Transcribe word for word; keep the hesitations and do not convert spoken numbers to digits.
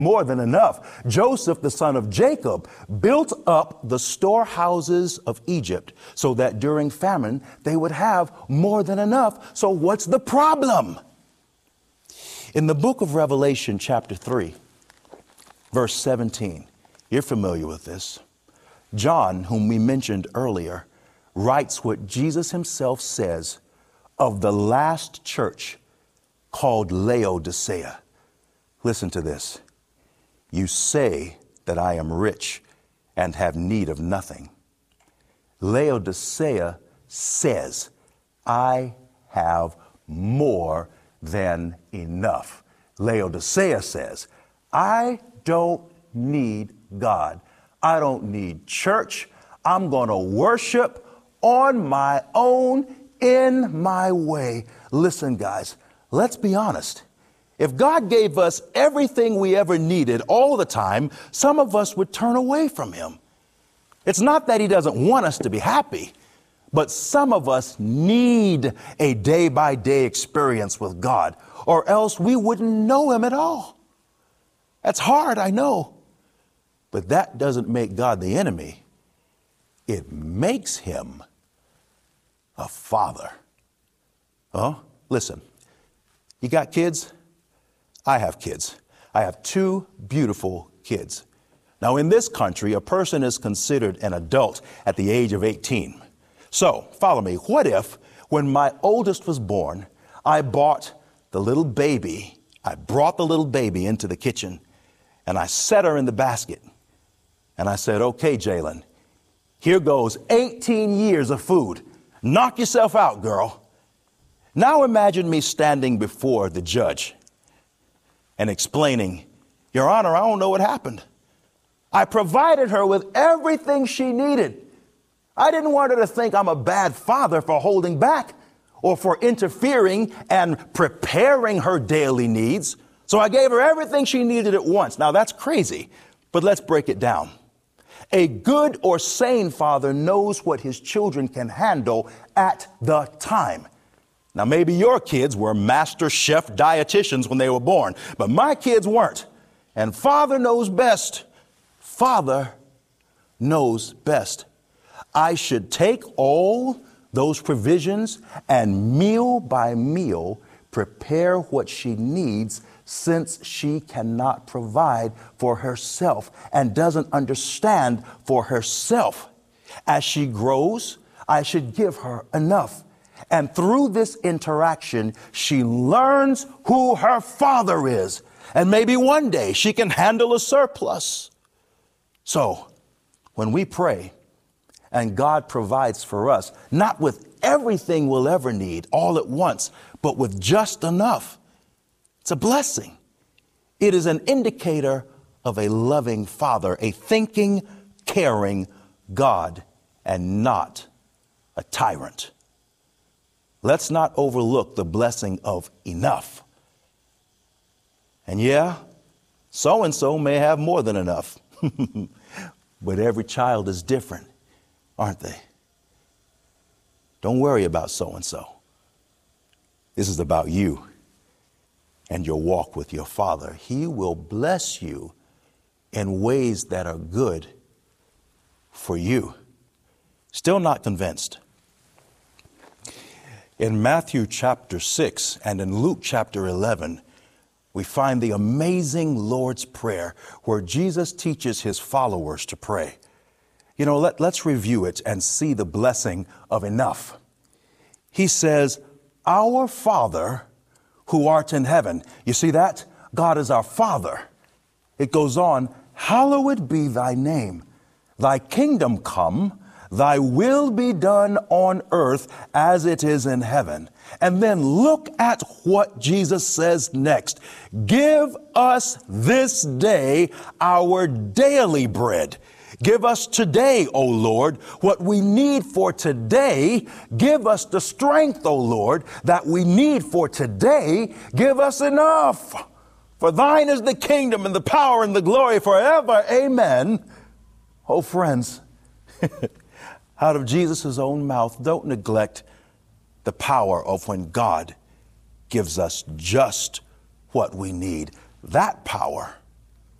more than enough. Joseph, the son of Jacob, built up the storehouses of Egypt so that during famine they would have more than enough. So what's the problem? In the book of Revelation, chapter three, verse seventeen, you're familiar with this. John, whom we mentioned earlier, writes what Jesus himself says of the last church called Laodicea. Listen to this. You say that I am rich and have need of nothing. Laodicea says, I have more than enough. Laodicea says, I don't need God. I don't need church. I'm going to worship on my own, in my way. Listen, guys, let's be honest. If God gave us everything we ever needed all the time, some of us would turn away from him. It's not that he doesn't want us to be happy, but some of us need a day-by-day experience with God, or else we wouldn't know him at all. That's hard, I know, but that doesn't make God the enemy. It makes him a father. Huh? Listen, you got kids? I have kids. I have two beautiful kids. Now, in this country, a person is considered an adult at the age of eighteen. So, follow me. What if, when my oldest was born, I bought the little baby, I brought the little baby into the kitchen, and I set her in the basket, and I said, okay, Jalen, here goes eighteen years of food. Knock yourself out, girl. Now imagine me standing before the judge and explaining, Your Honor, I don't know what happened. I provided her with everything she needed. I didn't want her to think I'm a bad father for holding back or for interfering and preparing her daily needs. So I gave her everything she needed at once. Now that's crazy, but let's break it down. A good or sane father knows what his children can handle at the time. Now, maybe your kids were master chef dietitians when they were born, but my kids weren't. And Father knows best. Father knows best. I should take all those provisions and meal by meal prepare what she needs, since she cannot provide for herself and doesn't understand for herself. As she grows, I should give her enough. And through this interaction, she learns who her father is. And maybe one day she can handle a surplus. So when we pray and God provides for us, not with everything we'll ever need all at once, but with just enough, it's a blessing. It is an indicator of a loving father, a thinking, caring God, and not a tyrant. Let's not overlook the blessing of enough. And yeah, so-and-so may have more than enough, but every child is different, aren't they? Don't worry about so-and-so. This is about you and your walk with your Father. He will bless you in ways that are good for you. Still not convinced? In Matthew chapter six and in Luke chapter eleven, we find the amazing Lord's Prayer where Jesus teaches his followers to pray. You know, let, let's review it and see the blessing of enough. He says, Our Father who art in heaven. You see that? God is our Father. It goes on, hallowed be thy name. Thy kingdom come. Thy will be done on earth as it is in heaven. And then look at what Jesus says next. Give us this day our daily bread. Give us today, O Lord, what we need for today. Give us the strength, O Lord, that we need for today. Give us enough. For thine is the kingdom and the power and the glory forever. Amen. Oh, friends, out of Jesus' own mouth, don't neglect the power of when God gives us just what we need. That power